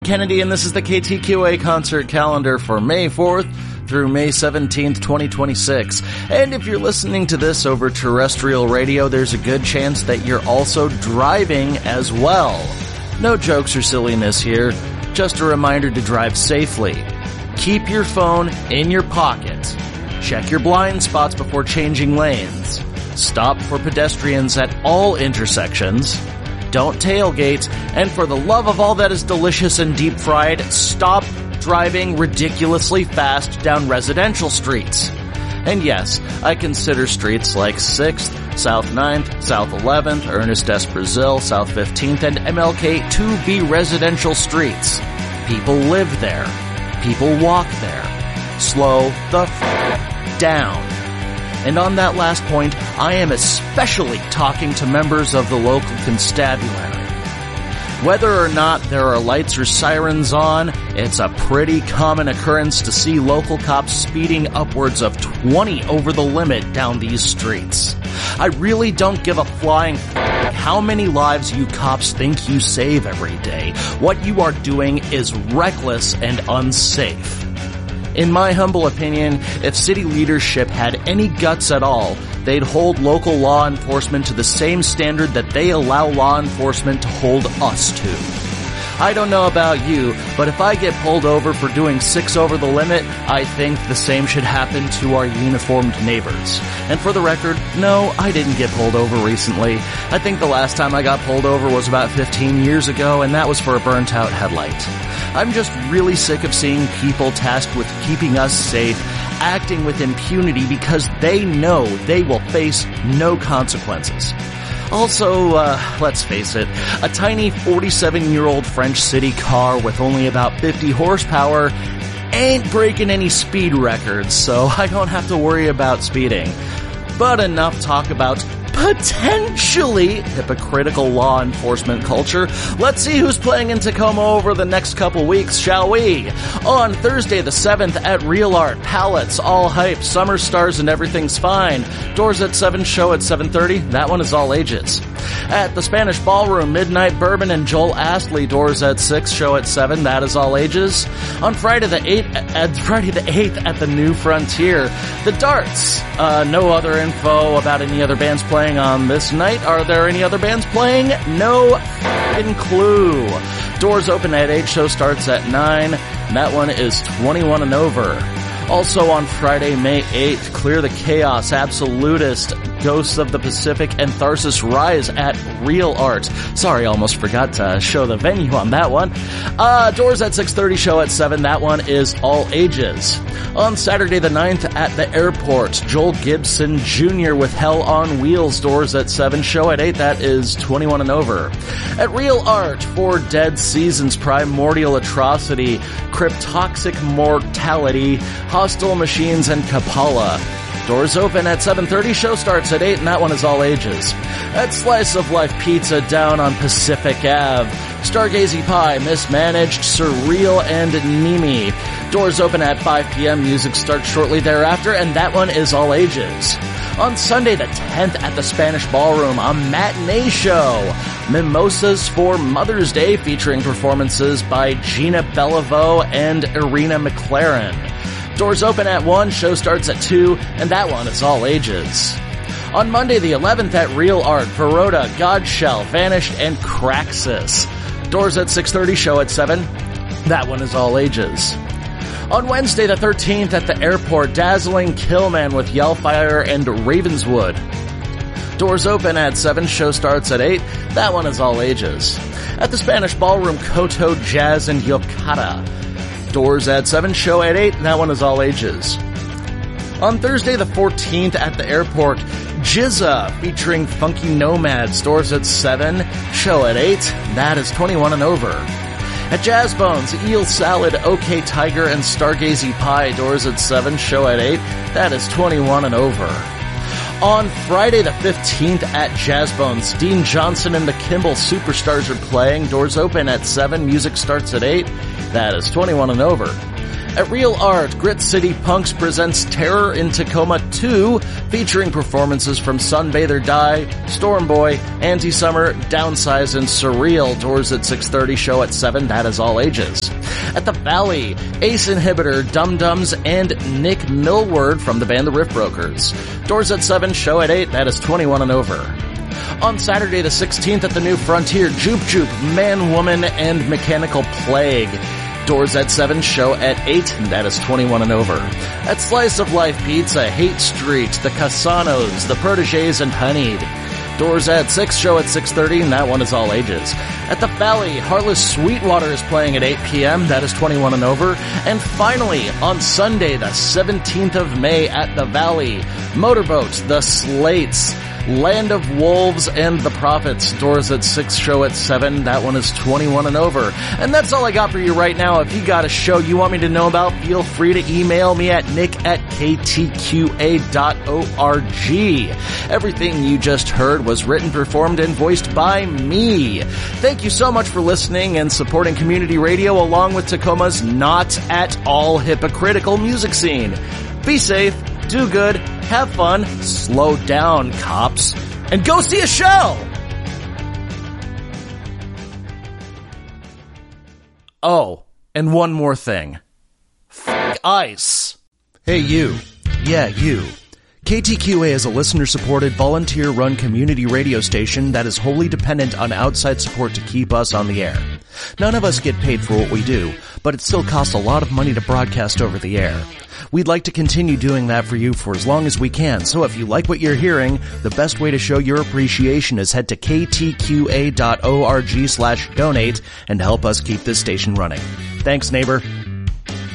Kennedy, and this is the KTQA concert calendar for May 4th through May 17th, 2026. And if you're listening to this over terrestrial radio, there's a good chance that you're also driving as well. No jokes or silliness here, just a reminder to drive safely. Keep your phone in your pocket. Check your blind spots before changing lanes. Stop for pedestrians at all intersections. Don't tailgate, and for the love of all that is delicious and deep-fried, stop driving ridiculously fast down residential streets. And yes, I consider streets like 6th, South 9th, South 11th, Ernest S. Brazil, South 15th, and MLK to be residential streets. People live there. People walk there. Slow the f*** down. And on that last point, I am especially talking to members of the local constabulary. Whether or not there are lights or sirens on, it's a pretty common occurrence to see local cops speeding upwards of 20 over the limit down these streets. I really don't give a flying f*** how many lives you cops think you save every day. What you are doing is reckless and unsafe. In my humble opinion, if city leadership had any guts at all, they'd hold local law enforcement to the same standard that they allow law enforcement to hold us to. I don't know about you, but if I get pulled over for doing 6 over the limit, I think the same should happen to our uniformed neighbors. And for the record, no, I didn't get pulled over recently. I think the last time I got pulled over was about 15 years ago, and that was for a burnt-out headlight. I'm just really sick of seeing people tasked with keeping us safe, acting with impunity because they know they will face no consequences. Also, let's face it, a tiny 47-year-old French city car with only about 50 horsepower ain't breaking any speed records, so I don't have to worry about speeding. But enough talk about potentially hypocritical law enforcement culture. Let's see who's playing in Tacoma over the next couple weeks, shall we? On Thursday the 7th at Real Art, Palettes, All Hype, Summer Stars, and Everything's Fine. Doors at 7, show at 7:30. That one is all ages. At the Spanish Ballroom, Midnight Bourbon and Joel Astley. Doors at 6, show at 7. That is all ages. On Friday the 8th at the New Frontier, The Darts. No other info about any other bands playing on this night. Are there any other bands playing? No f***ing clue. Doors open at 8, show starts at 9. And that one is 21 and over. Also on Friday, May 8th, Clear the Chaos, Absolutist, Ghosts of the Pacific, and Tharsis Rise at Real Art. Sorry, almost forgot to show the venue on that one. Doors at 6:30, show at 7. That one is all ages. On Saturday the 9th at the airport, Joel Gibson Jr. with Hell on Wheels. Doors at 7, show at 8. That is 21 and over. At Real Art, For Dead Seasons, Primordial Atrocity, Cryptoxic Mortality, Hostile Machines, and Kapala. Doors open at 7:30, show starts at 8, and that one is all ages. At Slice of Life Pizza down on Pacific Ave, Stargazy Pie, Mismanaged, Surreal, and Nimi. Doors open at 5 p.m., music starts shortly thereafter, and that one is all ages. On Sunday the 10th at the Spanish Ballroom, a matinee show, Mimosas for Mother's Day, featuring performances by Gina Beliveau and Irina McLaren. Doors open at 1, show starts at 2, and that one is all ages. On Monday the 11th at Real Art, Verota, Godshell, Vanished, and Craxus. Doors at 6:30, show at 7. That one is all ages. On Wednesday the 13th at the airport, Dazzling Killman with Yellfire and Ravenswood. Doors open at 7, show starts at 8. That one is all ages. At the Spanish Ballroom, Koto, Jazz, and Yokata. Doors at 7, show at 8. That one is all ages. On Thursday the 14th at the airport, Jizza featuring Funky Nomads. Doors at 7, show at 8. That is 21 and over. At Jazz Bones, Eel Salad, OK Tiger, and Stargazy Pie. Doors at 7, show at 8. That is 21 and over. On Friday the 15th at Jazz Bones, Dean Johnson and the Kimball Superstars are playing. Doors open at 7, music starts at 8. That is 21 and over. At Real Art, Grit City Punks presents Terror in Tacoma 2, featuring performances from Sunbather Die, Stormboy, Anti-Summer, Downsize, and Surreal. Doors at 6:30, show at 7, that is all ages. At the Valley, Ace Inhibitor, Dum Dums, and Nick Millward from the band The Riff Brokers. Doors at 7, show at 8, that is 21 and over. On Saturday the 16th at the New Frontier, Juke Juke, Man, Woman, and Mechanical Plague. Doors at 7, show at 8, that is 21 and over. At Slice of Life Pizza, Hate Street, the Casanos, the Protégés, and Honeyed. Doors at 6, show at 6:30, and that one is all ages. At the Valley, Heartless Sweetwater is playing at 8 p.m., that is 21 and over. And finally, on Sunday the 17th of May at the Valley, Motorboat, the Slates, Land of Wolves, and the Prophets. Doors at 6, show at 7. That one is 21 and over. And that's all I got for you right now. If you got a show you want me to know about, feel free to email me at nick@ktqa.org. Everything you just heard was written, performed, and voiced by me. Thank you so much for listening and supporting community radio along with Tacoma's not at all hypocritical music scene. Be safe, do good, have fun, slow down, cops, and go see a show! Oh, and one more thing. F*** ICE. Hey you. Yeah, you. KTQA is a listener-supported, volunteer-run community radio station that is wholly dependent on outside support to keep us on the air. None of us get paid for what we do, but it still costs a lot of money to broadcast over the air. We'd like to continue doing that for you for as long as we can, so if you like what you're hearing, the best way to show your appreciation is head to ktqa.org/donate and help us keep this station running. Thanks, neighbor.